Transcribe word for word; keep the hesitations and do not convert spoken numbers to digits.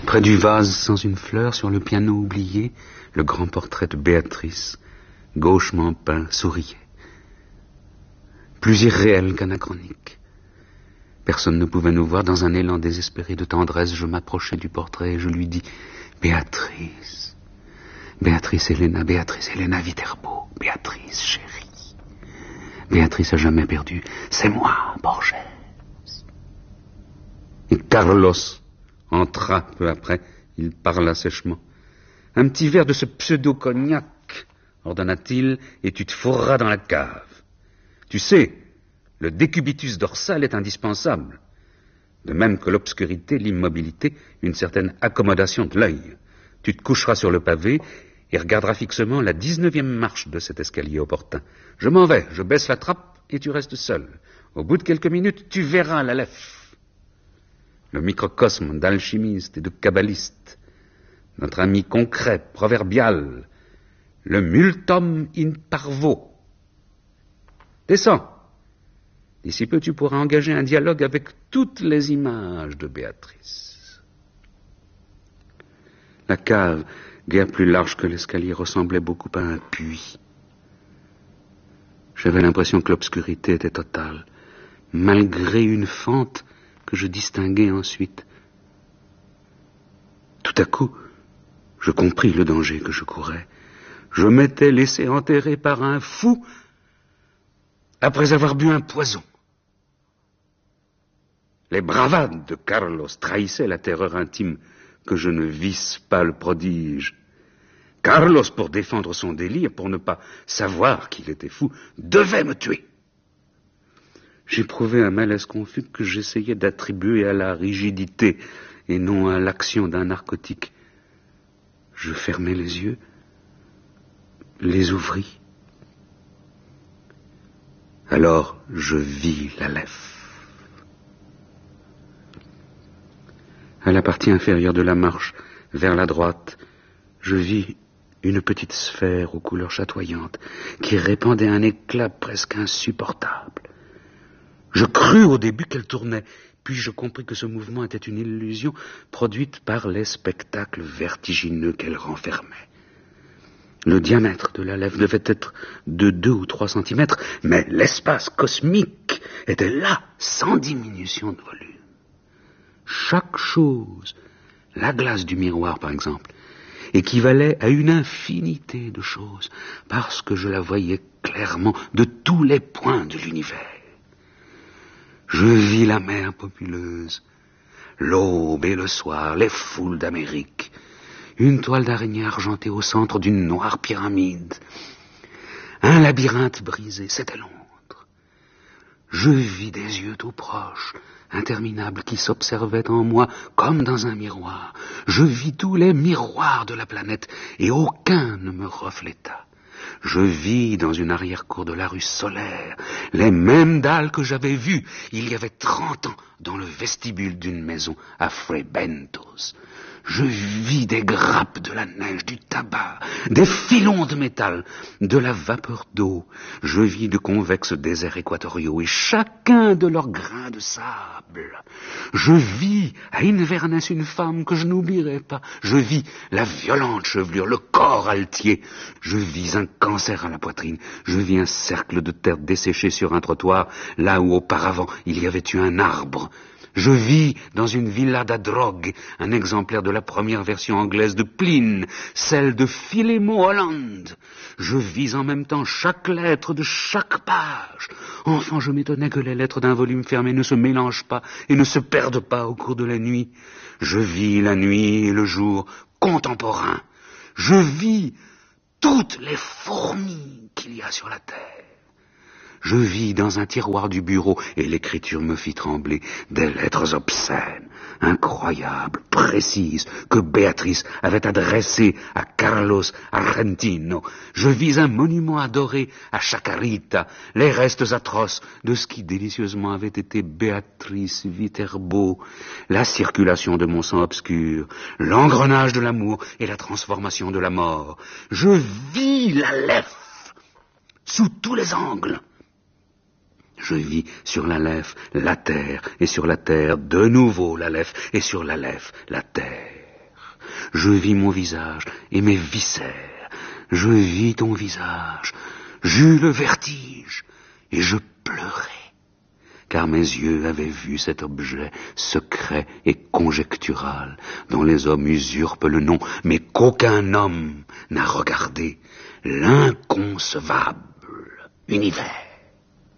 Près du vase sans une fleur, sur le piano oublié, le grand portrait de Béatrice, gauchement peint, souriait. Plus irréel qu'anachronique. Personne ne pouvait nous voir. Dans un élan désespéré de tendresse, je m'approchai du portrait et je lui dis « Béatrice, Béatrice Helena, Béatrice Helena Viterbo, Béatrice chérie, Béatrice à jamais perdue, c'est moi, Borges. » Et Carlos entra peu après, il parla sèchement. « Un petit verre de ce pseudo-cognac, ordonna-t-il, et tu te fourras dans la cave. Tu sais, le décubitus dorsal est indispensable, de même que l'obscurité, l'immobilité, une certaine accommodation de l'œil. Tu te coucheras sur le pavé et regarderas fixement la dix-neuvième marche de cet escalier opportun. Je m'en vais, je baisse la trappe et tu restes seul. Au bout de quelques minutes, tu verras l'Aleph. Le microcosme d'alchimiste et de kabbaliste, notre ami concret, proverbial, le multum in parvo. Descends. D'ici peu, tu pourras engager un dialogue avec toutes les images de Béatrice. » La cave, guère plus large que l'escalier, ressemblait beaucoup à un puits. J'avais l'impression que l'obscurité était totale, malgré une fente que je distinguai ensuite. Tout à coup, je compris le danger que je courais. Je m'étais laissé enterrer par un fou après avoir bu un poison. Les bravades de Carlos trahissaient la terreur intime que je ne visse pas le prodige. Carlos, pour défendre son délire, pour ne pas savoir qu'il était fou, devait me tuer. J'éprouvais un malaise confus que j'essayais d'attribuer à la rigidité et non à l'action d'un narcotique. Je fermai les yeux, les ouvris. Alors je vis l'Aleph. À la partie inférieure de la marche, vers la droite, je vis une petite sphère aux couleurs chatoyantes qui répandait un éclat presque insupportable. Je crus au début qu'elle tournait, puis je compris que ce mouvement était une illusion produite par les spectacles vertigineux qu'elle renfermait. Le diamètre de la lèvre devait être de deux ou trois centimètres, mais l'espace cosmique était là, sans diminution de volume. Chaque chose, la glace du miroir par exemple, équivalait à une infinité de choses, parce que je la voyais clairement de tous les points de l'univers. Je vis la mer populeuse, l'aube et le soir, les foules d'Amérique, une toile d'araignée argentée au centre d'une noire pyramide, un labyrinthe brisé, c'était Londres. Je vis des yeux tout proches, interminables, qui s'observaient en moi comme dans un miroir. Je vis tous les miroirs de la planète et aucun ne me refléta. Je vis dans une arrière-cour de la rue Solaire les mêmes dalles que j'avais vues il y avait trente ans dans le vestibule d'une maison à Fray Bentos. Je vis des grappes de la neige, du tabac, des filons de métal, de la vapeur d'eau. Je vis de convexes déserts équatoriaux et chacun de leurs grains de sable. Je vis à Inverness une femme que je n'oublierai pas. Je vis la violente chevelure, le corps altier. Je vis un cancer à la poitrine. Je vis un cercle de terre desséchée sur un trottoir, là où auparavant il y avait eu un arbre. Je vis dans une villa d'Adrogue, un exemplaire de la première version anglaise de Pline, celle de Philémon Holland. Je vis en même temps chaque lettre de chaque page. Enfant, je m'étonnais que les lettres d'un volume fermé ne se mélangent pas et ne se perdent pas au cours de la nuit. Je vis la nuit et le jour contemporains. Je vis toutes les fourmis qu'il y a sur la terre. Je vis dans un tiroir du bureau, et l'écriture me fit trembler, des lettres obscènes, incroyables, précises, que Béatrice avait adressées à Carlos Argentino. Je vis un monument adoré à Chacarita, les restes atroces de ce qui délicieusement avait été Béatrice Viterbo, la circulation de mon sang obscur, l'engrenage de l'amour et la transformation de la mort. Je vis l'Aleph sous tous les angles. Je vis sur l'Aleph la terre, et sur la terre de nouveau l'Aleph, et sur l'Aleph la terre. je vis mon visage et mes viscères. Je vis ton visage, j'eus le vertige, et je pleurai, car mes yeux avaient vu cet objet secret et conjectural, dont les hommes usurpent le nom, mais qu'aucun homme n'a regardé, l'inconcevable univers.